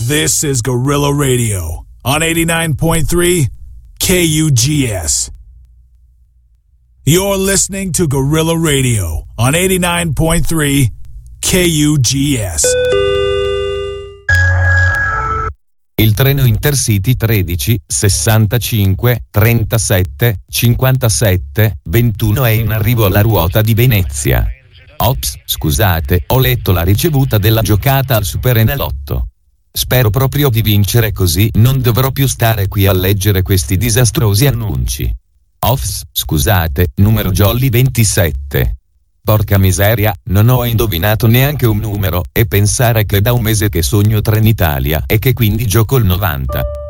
This is Gorilla Radio on 89.3 KUGS. You're listening to Gorilla Radio on 89.3 KUGS. Il treno Intercity 13 65 37 57 21 è in arrivo alla ruota di Venezia. Ops, scusate, ho letto la ricevuta della giocata al Superenalotto. Spero proprio di vincere, così non dovrò più stare qui a leggere questi disastrosi annunci. Ops, scusate, numero jolly 27. Porca miseria, non ho indovinato neanche un numero, e pensare che da un mese che sogno Trenitalia e che quindi gioco il 90.